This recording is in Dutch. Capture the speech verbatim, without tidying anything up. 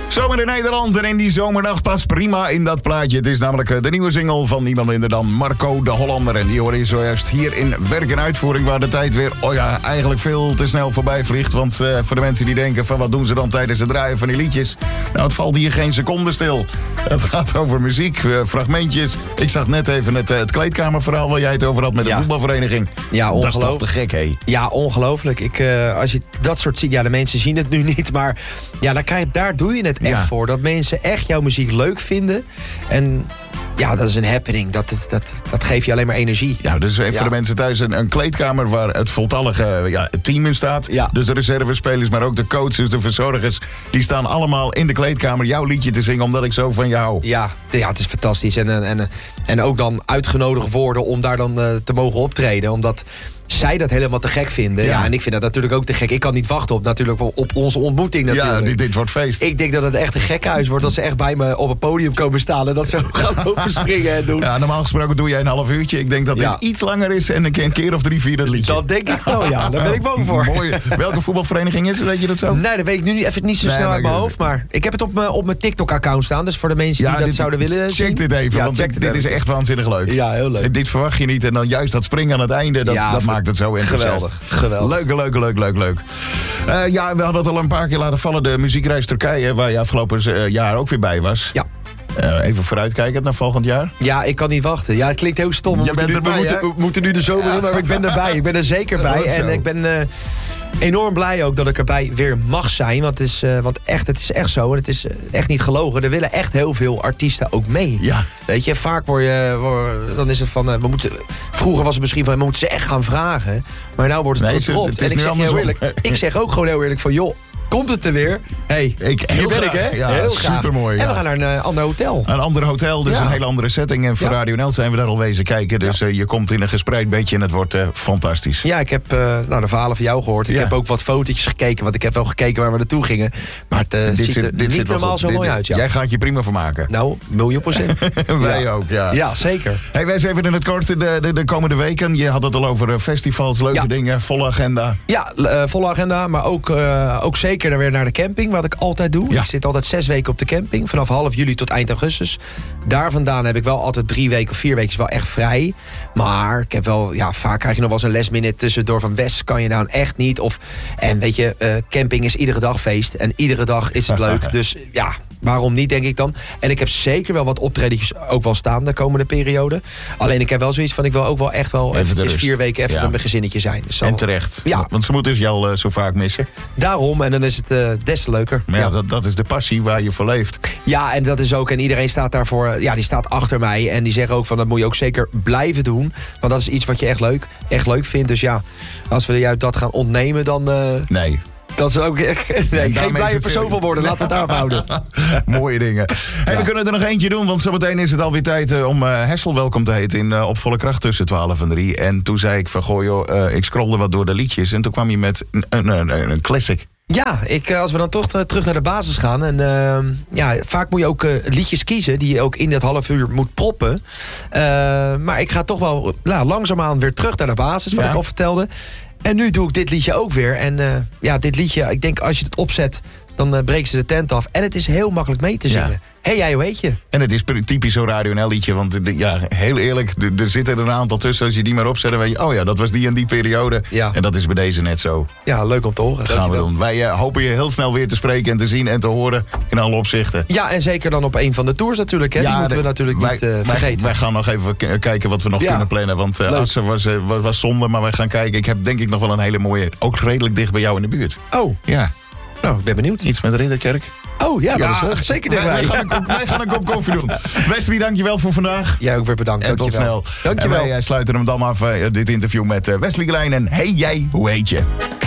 Zomer in Nederland en in die zomernacht past prima in dat plaatje. Het is namelijk de nieuwe single van niemand minder dan Marco de Hollander. En die hoor je zojuist hier in werk en uitvoering, waar de tijd weer, oh ja, eigenlijk veel te snel voorbij vliegt. Want uh, voor de mensen die denken van wat doen ze dan tijdens het draaien van die liedjes? Nou, het valt hier geen seconde stil. Het gaat over muziek, uh, fragmentjes. Ik zag net even het, uh, het kleedkamerverhaal waar jij het over had met de ja. voetbalvereniging. Ja, dat is toch te gek, hé? Ja, ongelooflijk. Ik, uh, als je dat soort ziet, ja, de mensen zien het nu niet, maar ja, daar, krijg, daar doe je het echt ja. voor. Dat mensen echt jouw muziek leuk vinden. En ja, dat is een happening. Dat, dat, dat geeft je alleen maar energie. Ja, dus even ja. voor de mensen thuis een, een kleedkamer waar het voltallige ja, het team in staat. Ja. Dus de reservespelers, maar ook de coaches, de verzorgers. Die staan allemaal in de kleedkamer jouw liedje te zingen, omdat ik zo van je hou. Ja, ja, het is fantastisch. En, en, en ook dan uitgenodigd worden om daar dan uh, te mogen optreden. Omdat zij dat helemaal te gek vinden. Ja. ja, en ik vind dat natuurlijk ook te gek. Ik kan niet wachten op, natuurlijk, op onze ontmoeting natuurlijk. Ja, dit, dit wordt feest. Ik denk dat het echt een gekkenhuis wordt als ze echt bij me op het podium komen staan en dat zo gaan lopen springen en doen. Ja, normaal gesproken doe jij een half uurtje. Ik denk dat dit ja. iets langer is en een keer of drie, vier dat liedje. Dat denk ik wel, ja. Daar ben ik bang voor. Mooi. Welke voetbalvereniging is het? Weet je dat zo? Nee, dat weet ik nu even niet zo nee, snel uit mijn hoofd. Maar ik heb het op mijn, op mijn TikTok-account staan. Dus voor de mensen die ja, dat dit, zouden willen check zien. dit even, ja, want dit, dit is echt waanzinnig leuk. Ja, heel leuk. Dit verwacht je niet. En dan juist dat springen aan het einde, dat, ja, dat maakt het zo enthousiast. Geweldig. Geweldig. Leuk, leuk, leuk, leuk, leuk. Uh, ja, we hadden het al een paar keer laten vallen. De muziekreis Turkije, waar je afgelopen uh, jaar ook weer bij was. Ja. Uh, even vooruitkijkend naar volgend jaar. Ja, ik kan niet wachten. Ja, het klinkt heel stom. We, moeten nu, erbij, we, moeten, we moeten nu de zomer in, maar ik ben erbij. Ik ben er zeker bij. En ik ben uh, enorm blij ook dat ik erbij weer mag zijn. Want het is, uh, want echt, het is echt zo. En het is uh, echt niet gelogen. Er willen echt heel veel artiesten ook mee. Ja. Weet je, vaak word je, word, dan is het van, uh, we moeten, vroeger was het misschien van, we moeten ze echt gaan vragen. Maar nou wordt het nee, gedropt. Het en ik zeg, heel eerlijk, ik zeg ook gewoon heel eerlijk van, joh, komt het er weer? Hey, ik, hier ben graag. ik, hè? Ja, heel graag. Supermooi. En ja. we gaan naar een uh, ander hotel. Een ander hotel, dus ja. een hele andere setting. En voor ja. Radio N L zijn we daar al wezen kijken. Dus ja. uh, je komt in een gespreid bedje en het wordt uh, fantastisch. Ja, ik heb uh, nou, de verhalen van jou gehoord. Ik ja. heb ook wat fotootjes gekeken, want ik heb wel gekeken waar we naartoe gingen. Maar het uh, dit ziet er dit niet normaal zo dit, mooi uit. Ja. Jij gaat je prima vermaken. Nou, miljoen procent. Wij ja. ook, ja. Ja, zeker. Hey, wij zijn even in het kort de, de, de komende weken. Je had het al over festivals, leuke ja. dingen, volle agenda. Ja, uh, volle agenda, maar ook, uh, ook zeker weer naar de camping, wat ik altijd doe. Ja. Ik zit altijd zes weken op de camping, vanaf half juli tot eind augustus. Daar vandaan heb ik wel altijd drie weken of vier weken wel echt vrij. Maar ik heb wel, ja, vaak krijg je nog wel eens een last minute tussendoor van West, kan je nou echt niet. Of, en weet je, uh, camping is iedere dag feest en iedere dag is het leuk. Dus ja, waarom niet, denk ik dan. En ik heb zeker wel wat optredetjes ook wel staan de komende periode. Alleen ik heb wel zoiets van, ik wil ook wel echt wel even is vier weken even ja. met mijn gezinnetje zijn. Dus en terecht. Ja. Want ze moeten dus jou uh, zo vaak missen. Daarom, en dan is het uh, des te leuker. Maar ja, ja. Dat, dat is de passie waar je voor leeft. Ja, en dat is ook, en iedereen staat daarvoor, ja, die staat achter mij. En die zeggen ook van, dat moet je ook zeker blijven doen. Want dat is iets wat je echt leuk, echt leuk vindt. Dus ja, als we juist dat gaan ontnemen, dan... Uh, nee. Dat is ook echt nee, geen blije persoon van worden. Laten we het daarop houden. Mooie dingen. Hey, ja. We kunnen er nog eentje doen, want zometeen is het alweer tijd uh, om uh, Hessel welkom te heten in uh, Op Volle Kracht tussen twaalf en drie. En toen zei ik van, goh joh, uh, ik scrollde wat door de liedjes. En toen kwam je met een, een, een, een classic. Ja, ik, als we dan toch uh, terug naar de basis gaan. En uh, ja, vaak moet je ook uh, liedjes kiezen die je ook in dat half uur moet proppen. Uh, maar ik ga toch wel nou, langzaamaan weer terug naar de basis, wat ja. ik al vertelde. En nu doe ik dit liedje ook weer. En uh, ja, dit liedje, ik denk als je het opzet, dan uh, breken ze de tent af. En het is heel makkelijk mee te zingen. Ja. Hé, hey, jij, hoe heet je? En het is typisch zo'n Radio N L liedje. Want de, ja, heel eerlijk, er zitten er een aantal tussen. Als je die maar opzet, dan weet je, oh ja, dat was die en die periode. Ja. En dat is bij deze net zo. Ja, leuk om te horen. Dat gaan we doen. Wij uh, hopen je heel snel weer te spreken en te zien en te horen in alle opzichten. Ja, en zeker dan op een van de tours natuurlijk. Hè? Ja, die moeten we natuurlijk wij, niet uh, vergeten. Wij, wij gaan nog even k- kijken wat we nog ja. kunnen plannen. Want uh, Assen was, uh, was, was zonde, maar wij gaan kijken. Ik heb denk ik nog wel een hele mooie, ook redelijk dicht bij jou in de buurt. Oh. Ja. Nou, ik ben benieuwd. Iets met Ridderkerk. Oh ja, ja, dat is uh, zeker dichtbij. Wij, wij, gaan een, wij gaan een kop koffie doen. Wesley, dankjewel voor vandaag. Jij ook weer bedankt. En tot snel. Dankjewel. En wij uh, sluiten hem dan af, uh, dit interview met uh, Wesley Klein. En hey jij, hoe heet je?